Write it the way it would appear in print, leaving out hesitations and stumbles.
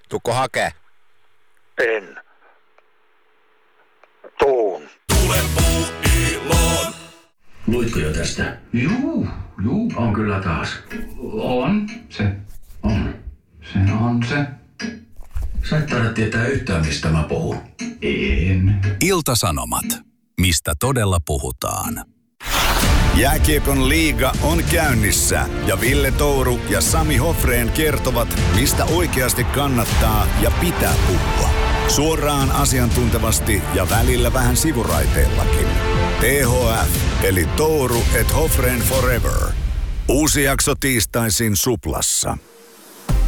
Tuukko hakee? En. Tuun. Tule Puuiloon. Luitko jo tästä? Juu, on kyllä taas. On se. Se on se. Sä et taida tietää yhtään, mistä mä puhun. En. Ilta-Sanomat. Mistä todella puhutaan. Jääkiekon liiga on käynnissä ja Ville Touru ja Sami Hofrén kertovat, mistä oikeasti kannattaa ja pitää puhua. Suoraan asiantuntevasti ja välillä vähän sivuraiteillakin. THF eli Touru et Hofrén forever. Uusi jakso tiistaisin Suplassa.